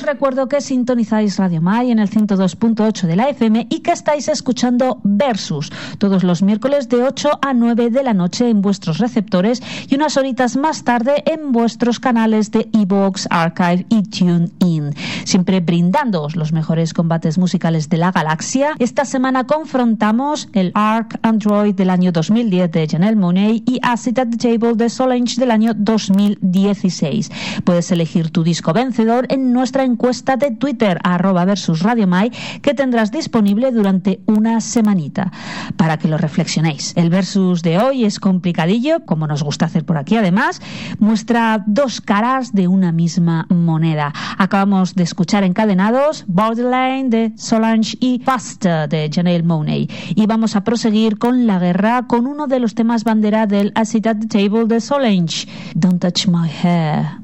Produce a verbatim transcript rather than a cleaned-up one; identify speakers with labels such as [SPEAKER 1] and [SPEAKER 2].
[SPEAKER 1] recuerdo que sintonizáis Radio Mai en el ciento dos punto ocho de la F M y que estáis escuchando Versus todos los miércoles de ocho a nueve de la noche en vuestros receptores y unas horitas más tarde en vuestros canales de iVoox, Archive y TuneIn. Siempre brindándoos los mejores combates musicales de la galaxia. Esta semana confrontamos el Arc Android del año dos mil diez de Janelle Monáe y Acid at the Table de Solange del año dos mil dieciséis. Puedes elegir tu disco vencedor en nuestra encuesta de Twitter, arroba versus Radio Mai, que tendrás disponible durante una semanita para que lo reflexionéis. El versus de hoy es complicadillo, como nos gusta hacer por aquí además, muestra dos caras de una misma moneda. Acabamos de escuchar encadenados Borderline de Solange y Faster de Janelle Monáe y vamos a proseguir con la guerra con uno de los temas bandera del Acid at the Table de Solange, Don't Touch My Hair.